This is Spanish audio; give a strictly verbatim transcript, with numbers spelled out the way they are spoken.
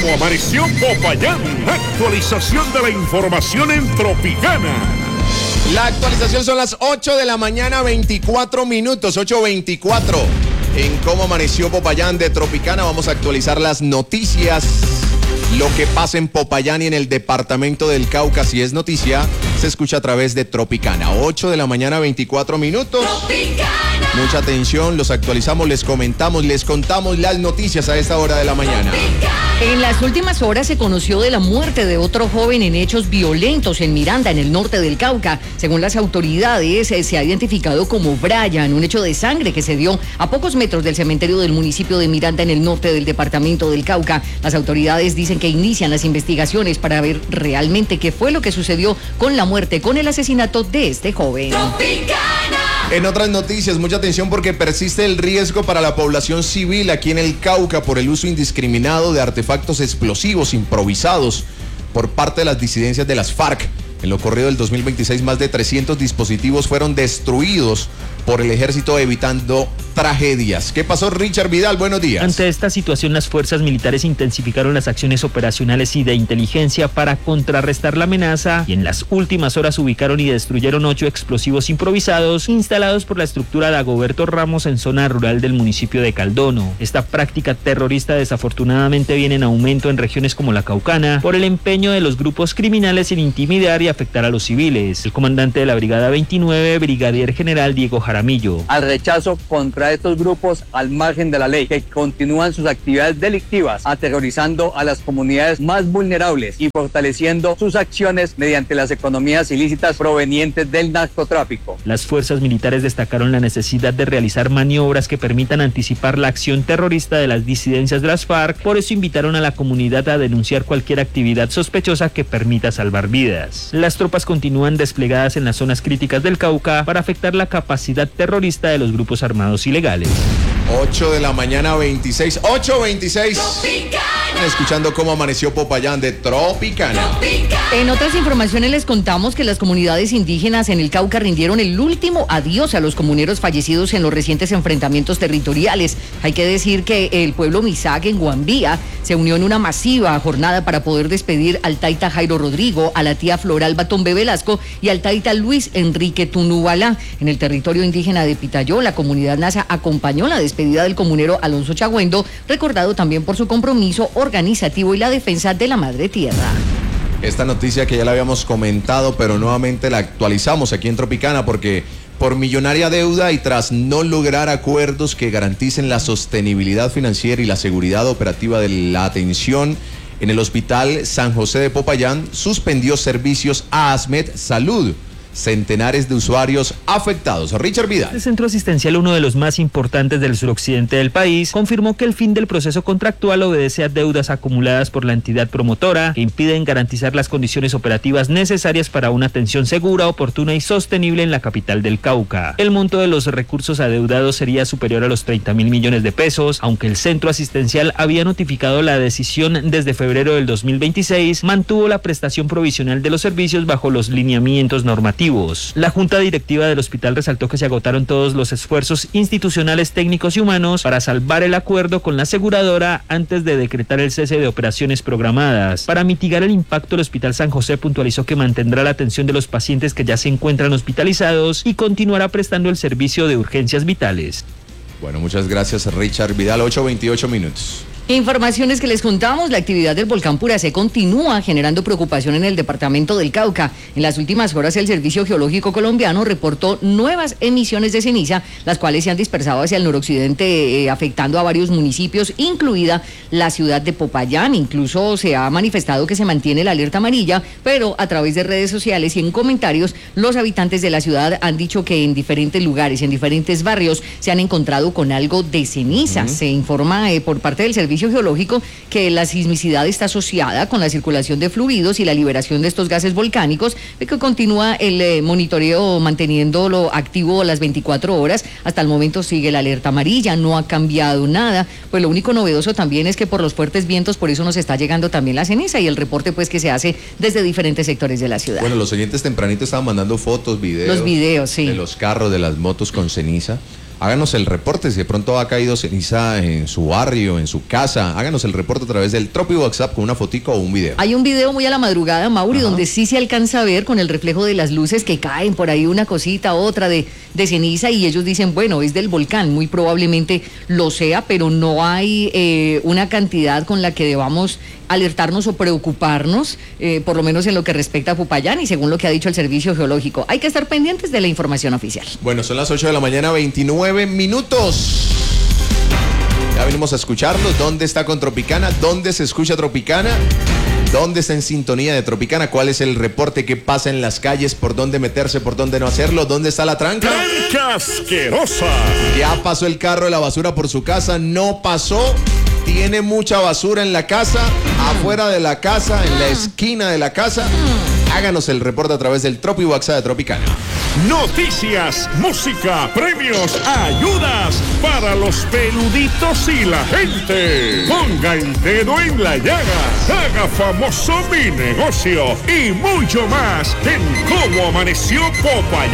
¿Cómo amaneció Popayán? Actualización de la información en Tropicana. La actualización son las ocho de la mañana, veinticuatro minutos, ocho veinticuatro. En Cómo amaneció Popayán de Tropicana vamos a actualizar las noticias, lo que pasa en Popayán y en el departamento del Cauca. Si es noticia, se escucha a través de Tropicana. ocho de la mañana, veinticuatro minutos. Tropicana. Mucha atención, los actualizamos, les comentamos, les contamos las noticias a esta hora de la mañana. En las últimas horas se conoció de la muerte de otro joven en hechos violentos en Miranda, en el norte del Cauca. Según las autoridades, eh, se ha identificado como Brian, un hecho de sangre que se dio a pocos metros del cementerio del municipio de Miranda, en el norte del departamento del Cauca. Las autoridades dicen que inician las investigaciones para ver realmente qué fue lo que sucedió con la muerte, con el asesinato de este joven. Tropicana. En otras noticias, mucha atención porque persiste el riesgo para la población civil aquí en el Cauca por el uso indiscriminado de artefactos explosivos improvisados por parte de las disidencias de las FARC. En lo corrido del dos mil veintiséis, más de trescientos dispositivos fueron destruidos por el ejército, evitando tragedias. ¿Qué pasó, Richard Vidal? Buenos días. Ante esta situación, las fuerzas militares intensificaron las acciones operacionales y de inteligencia para contrarrestar la amenaza, y en las últimas horas ubicaron y destruyeron ocho explosivos improvisados instalados por la estructura Dagoberto Ramos en zona rural del municipio de Caldono. Esta práctica terrorista desafortunadamente viene en aumento en regiones como la Caucana por el empeño de los grupos criminales en intimidar y afectar a los civiles. El comandante de la Brigada veintinueve, brigadier general Diego Jaramillo. Al rechazo contra estos grupos al margen de la ley, que continúan sus actividades delictivas, aterrorizando a las comunidades más vulnerables y fortaleciendo sus acciones mediante las economías ilícitas provenientes del narcotráfico. Las fuerzas militares destacaron la necesidad de realizar maniobras que permitan anticipar la acción terrorista de las disidencias de las FARC. Por eso invitaron a la comunidad a denunciar cualquier actividad sospechosa que permita salvar vidas. Las tropas continúan desplegadas en las zonas críticas del Cauca para afectar la capacidad terrorista de los grupos armados ilegales. ocho de la mañana, veintiséis, ocho veintiséis. Escuchando Cómo amaneció Popayán de Tropicana. Tropicana. En otras informaciones les contamos que las comunidades indígenas en el Cauca rindieron el último adiós a los comuneros fallecidos en los recientes enfrentamientos territoriales. Hay que decir que el pueblo Misak en Guambía se unió en una masiva jornada para poder despedir al taita Jairo Rodrigo, a la tía Floral Batombe Velasco y al taita Luis Enrique Tunubalá. En el territorio indígena de Pitayó, la comunidad nasa acompañó la despedida del comunero Alonso Chagüendo, recordado también por su compromiso organizativo y la defensa de la madre tierra. Esta noticia que ya la habíamos comentado, pero nuevamente la actualizamos aquí en Tropicana porque por millonaria deuda y tras no lograr acuerdos que garanticen la sostenibilidad financiera y la seguridad operativa de la atención en el Hospital San José de Popayán, suspendió servicios a ASMED Salud. Centenares de usuarios afectados. Richard Vidal. El centro asistencial, uno de los más importantes del suroccidente del país, confirmó que el fin del proceso contractual obedece a deudas acumuladas por la entidad promotora que impiden garantizar las condiciones operativas necesarias para una atención segura, oportuna y sostenible en la capital del Cauca. El monto de los recursos adeudados sería superior a los treinta mil millones de pesos, aunque el centro asistencial había notificado la decisión desde febrero del dos mil veintiséis, mantuvo la prestación provisional de los servicios bajo los lineamientos normativos. La Junta Directiva del hospital resaltó que se agotaron todos los esfuerzos institucionales, técnicos y humanos para salvar el acuerdo con la aseguradora antes de decretar el cese de operaciones programadas. Para mitigar el impacto, el Hospital San José puntualizó que mantendrá la atención de los pacientes que ya se encuentran hospitalizados y continuará prestando el servicio de urgencias vitales. Bueno, muchas gracias, Richard Vidal. ocho veintiocho minutos. Informaciones que les contamos, la actividad del volcán Puracé continúa generando preocupación en el departamento del Cauca. En las últimas horas el Servicio Geológico Colombiano reportó nuevas emisiones de ceniza, las cuales se han dispersado hacia el noroccidente, eh, afectando a varios municipios, incluida la ciudad de Popayán. Incluso se ha manifestado que se mantiene la alerta amarilla, pero a través de redes sociales y en comentarios, los habitantes de la ciudad han dicho que en diferentes lugares, en diferentes barrios, se han encontrado con algo de ceniza. Uh-huh. Se informa eh, por parte del Servicio Geológico que la sismicidad está asociada con la circulación de fluidos y la liberación de estos gases volcánicos, que continúa el eh, monitoreo manteniéndolo activo las veinticuatro horas. Hasta el momento sigue la alerta amarilla, no ha cambiado nada. Pues lo único novedoso también es que por los fuertes vientos, por eso nos está llegando también la ceniza y el reporte pues que se hace desde diferentes sectores de la ciudad. Bueno, los oyentes tempranito estaban mandando fotos, videos. Los videos, sí. De los carros, de las motos con ceniza. Háganos el reporte si de pronto ha caído ceniza en su barrio, en su casa. Háganos el reporte a través del Tropi WhatsApp con una fotico o un video. Hay un video muy a la madrugada, Mauri, Ajá. donde sí se alcanza a ver con el reflejo de las luces que caen por ahí una cosita, otra de, de ceniza, y ellos dicen, bueno, es del volcán, muy probablemente lo sea, pero no hay eh, una cantidad con la que debamos alertarnos o preocuparnos, eh, por lo menos en lo que respecta a Popayán y según lo que ha dicho el Servicio Geológico. Hay que estar pendientes de la información oficial. Bueno, son las ocho de la mañana, veintinueve minutos. Ya venimos a escucharlos. ¿Dónde está con Tropicana? ¿Dónde se escucha Tropicana? ¿Dónde está en sintonía de Tropicana? ¿Cuál es el reporte? ¿Qué pasa en las calles? ¿Por dónde meterse? ¿Por dónde no hacerlo? ¿Dónde está la tranca? ¡Tranca asquerosa! ¿Ya pasó el carro de la basura por su casa? ¿No pasó? ¿Tiene mucha basura en la casa? ¿Afuera de la casa? ¿En la esquina de la casa? Háganos el reporte a través del Tropi WhatsApp de Tropicana. Noticias, música, premios, ayudas para los peluditos y la gente. Ponga el dedo en la llaga, haga famoso mi negocio y mucho más en Cómo Amaneció Popayán.